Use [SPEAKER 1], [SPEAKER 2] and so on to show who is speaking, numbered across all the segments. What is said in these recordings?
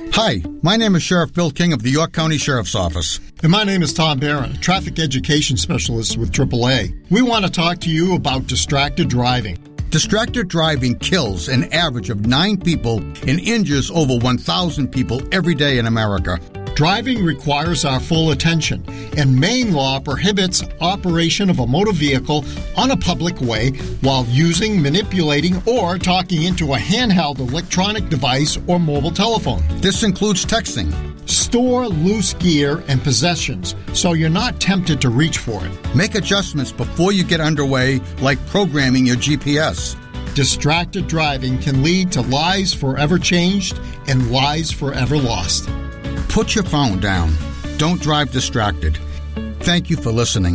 [SPEAKER 1] Hi, my name is Sheriff Bill King of the York County Sheriff's Office.
[SPEAKER 2] And my name is Tom Barron, a traffic education specialist with AAA. We want to talk to you about distracted driving.
[SPEAKER 1] Distracted driving kills an average of 9 people and injures over 1,000 people every day in America.
[SPEAKER 2] Driving requires our full attention, and Maine law prohibits operation of a motor vehicle on a public way while using, manipulating, or talking into a handheld electronic device or mobile telephone.
[SPEAKER 1] This includes texting.
[SPEAKER 2] Store loose gear and possessions so you're not tempted to reach for it.
[SPEAKER 1] Make adjustments before you get underway, like programming your GPS.
[SPEAKER 2] Distracted driving can lead to lives forever changed and lives forever lost.
[SPEAKER 1] Put your phone down. Don't drive distracted. Thank you for listening.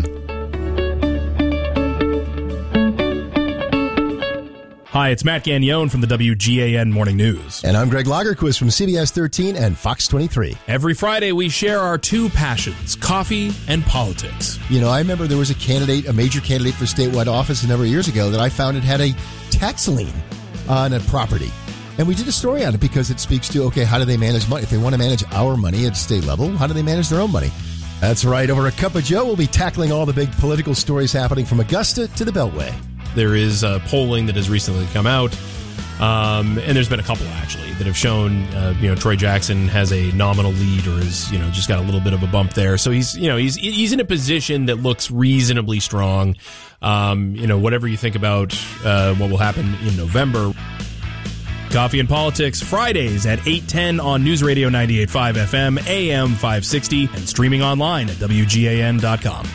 [SPEAKER 3] Hi, it's Matt Gagnon from the WGAN Morning News.
[SPEAKER 4] And I'm Greg Lagerquist from CBS 13 and Fox 23.
[SPEAKER 3] Every Friday, we share our two passions, coffee and politics.
[SPEAKER 4] You know, I remember there was a major candidate for statewide office a number of years ago that I found had a tax lien on a property. And we did a story on it because it speaks to, okay, how do they manage money? If they want to manage our money at state level, how do they manage their own money? That's right. Over a cup of Joe, we'll be tackling all the big political stories happening from Augusta to the Beltway.
[SPEAKER 3] There is polling that has recently come out, and there's been a couple, actually, that have shown, Troy Jackson has a nominal lead or is, just got a little bit of a bump there. So he's in a position that looks reasonably strong. Whatever you think about what will happen in November. Coffee and Politics, Fridays at 8:10 on News Radio 98.5 FM, AM 560, and streaming online at WGAN.com.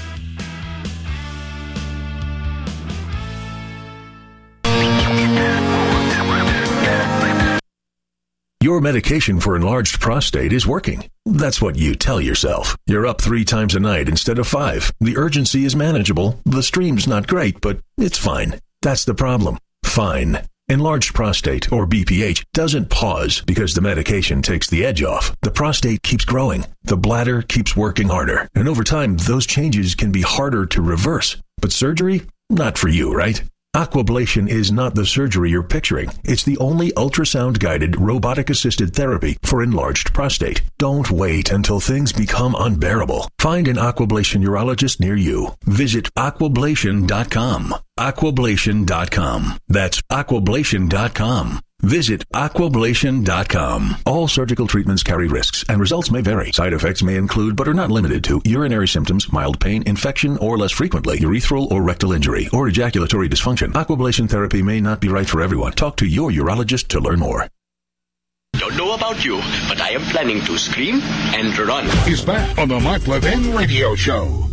[SPEAKER 5] Your medication for enlarged prostate is working. That's what you tell yourself. You're up 3 times a night instead of 5. The urgency is manageable. The stream's not great, but it's fine. That's the problem. Fine. Enlarged prostate, or BPH, doesn't pause because the medication takes the edge off. The prostate keeps growing. The bladder keeps working harder. And over time, those changes can be harder to reverse. But surgery? Not for you, right? Aquablation is not the surgery you're picturing. It's the only ultrasound-guided, robotic-assisted therapy for enlarged prostate. Don't wait until things become unbearable. Find an Aquablation urologist near you. Visit aquablation.com. Aquablation.com. That's aquablation.com. Visit aquablation.com. All surgical treatments carry risks, and results may vary. Side effects may include, but are not limited to, urinary symptoms, mild pain, infection, or less frequently, urethral or rectal injury, or ejaculatory dysfunction. Aquablation therapy may not be right for everyone. Talk to your urologist to learn more.
[SPEAKER 6] Don't know about you, but I am planning to scream and run.
[SPEAKER 7] He's back on the Mark Levin Radio Show.